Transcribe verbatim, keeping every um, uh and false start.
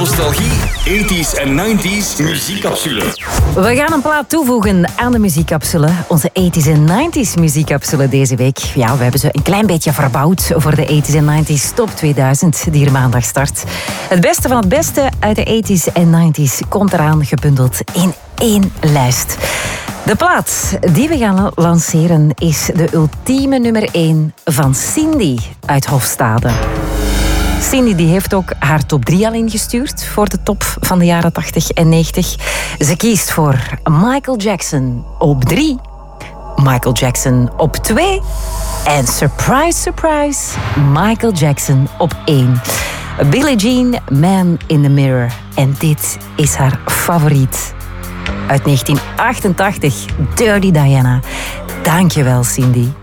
Nostalgie, eighties en nineties muziekcapsule. We gaan een plaat toevoegen aan de muziekcapsule. Onze eighties en nineties muziekcapsule deze week. Ja, we hebben ze een klein beetje verbouwd voor de eighties en nineties Top tweeduizend, die er maandag start. Het beste van het beste uit de eighties en nineties komt eraan gebundeld in één lijst. De plaat die we gaan lanceren is de ultieme nummer één van Cindy uit Hofstade. Cindy die heeft ook haar top drie al ingestuurd voor de top van de jaren tachtig en negentig. Ze kiest voor Michael Jackson op drie, Michael Jackson op twee en surprise, surprise, Michael Jackson op één. Billie Jean, Man in the Mirror. En dit is haar favoriet. Uit negentien achtentachtig, Dirty Diana. Dankjewel, Cindy.